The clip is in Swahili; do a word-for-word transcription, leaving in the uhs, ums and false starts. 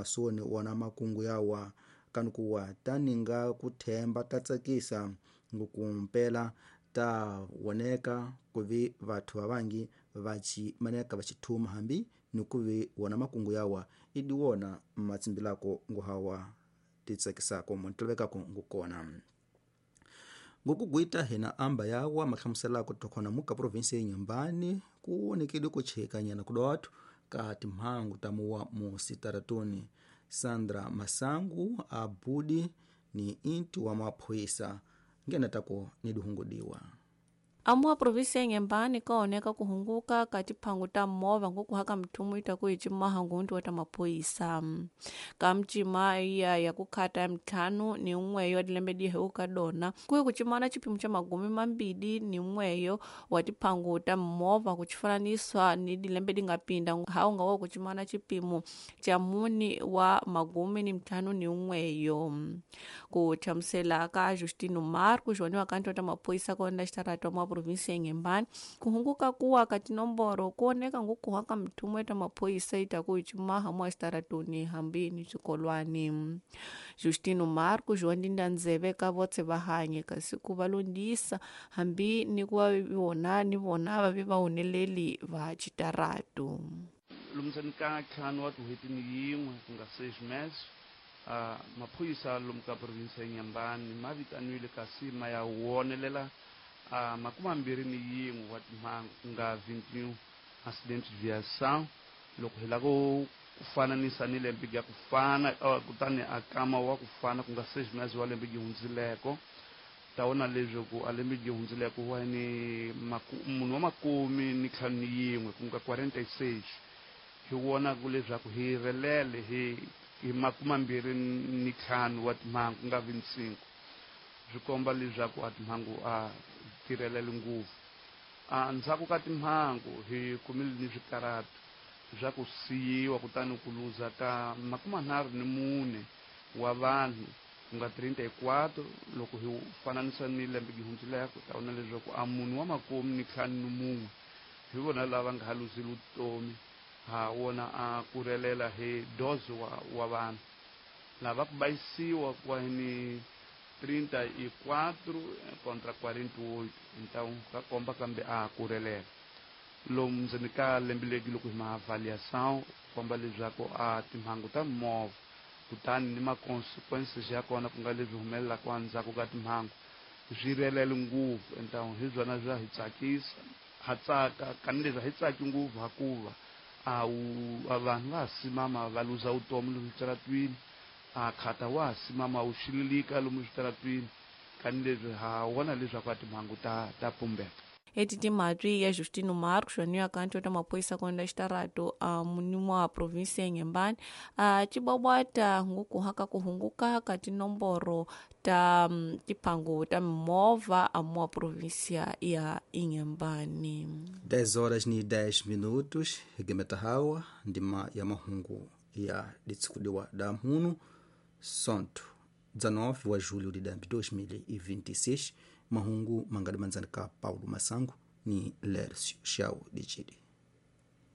masoni wana makungu yawa kanukuwa taninga kuthemba tatsakisa ngukumpela ta woneka kuvi vathu vavangi vachi maneka vachithuma hambi nukuvi wana makungu yawa idi wona matsimbilako nguhawa titsakisako montelevekako ngukona ngukugwita hina amba yawa makhamuselako tokhona muka provinsi yenyambani kuwonekede kuchekanyana kudawathu kati mhangu tamuwa mu sitaratoni Sandra Masangu Abudi ni inti wa maphoisa ngena tako niduhungudiwa. Amua provinsi ya Nyambani kaoneka kuhunguka kati pangu ta mova nguku haka mtumu itaku ichima hangundu wata mapoisa. Kamchima iya ya kukata mtanu ni umweyo adilemedi heuka dona. Kuyo kuchimana chipimu cha magumi mambidi ni umweyo wati pangu ta mova kuchifana niswa ni dilembedi ngapinda. Haunga wao kuchimana chipimu cha muni wa magumi ni mtanu ni umweyo. Kuchamsela ka Justino Marcos wani wakanti wata mapoisa kwa ndashtaratu wa provinsi ya Nyambani kuhunguka kuwa kati nomboro kuoneka ngukuhaka mtumu eta mapoisa itaku ichimaha mwa staratuni hambini chikolwani. Justino Marcos wandinda nzeve kavotse vahanye kasi kuvalondisa hambi ni kuwa vivona ni vona vaviva uneleli va chitaratu. Lumzanika kanu watu hitini yingu kunga seis meses uh, mapoisa lumka provinsi ya Nyambani mavitanuile kasi maya uonelela Uh, makuma mbiri ni yingu wati nga vinte e um acidente de viação loko hilako kufana nisa nile mpiga kufana uh, kutani akama wa kufana kunga seis meses wale mpigi hunzileko taona lejo ku ale mpigi hunzileko huwa ni munu wa makumi ni kani yingu kunga quarenta e seis hiwona kuleja kuhirelele hi, hi makuma mbiri ni kani wati mhangu kunga vinte e cinco jikomba leja ku wati mhangu a uh, tirelele nguvu ah nzaku kati mhangu hi kumili ni vikaratu jaku siyiwa kutani kuluza ka makuma nharu ni mune wa vanhu kunga trinta e quatro loko hi fananisa ni lembe gihunzileko taona leswaku a munhu wa makomi ni ntlhanu ni mumwe hi vona lava nga haluzile vutomi ha wona a kurelela hi doze wa wa vanhu lava ku bayisiwa kwa ni trinta e quatro contra quarenta e oito então ka komba kambe a kurelela lomu ndzeni ka lembe legi loko hi maavaliação komba leswaku a timhangu ta mova kutani ni ma-consequences ya kona ku nga leswi humelelaka endzhaku ka timhangu swi relele nguvu então hi byona bya hi tsakisa ha tsaka kani leswi hi tsaki nguvu hakuva a vanhu va simama va luza vutomi lomu switaratwini a khata wa simama u xililika lomu switaratwini kani leswi ha wona leswaku timhangu ta ta pumbeka. Eti timatwi ya Justino Marcos wani akanti wata mapoisa konda shtaratu a munimu wa provinsi ya Nyambani a chibabwata nguku haka kuhunguka kati nomboro ta tipangu ta mova amua provinsi ya Nyambani. dez horas ni dez minutos higimeta hawa ndima ya mahungu ya ditsukudiwa da mhunu sonto dezenove wa julho de dois mil e vinte e seis mahungu mangadi manzani ka Paulo Masango ni Lércio Xiao Dichidi.